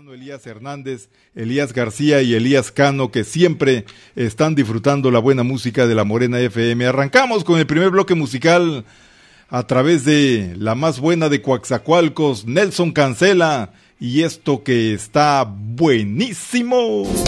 hermano Elías Hernández, Elías García y Elías Cano, que siempre están disfrutando la buena música de la Morena FM. Arrancamos con el primer bloque musical a través de la más buena de Coaxacualcos, Nelson Cancela, y esto que está buenísimo.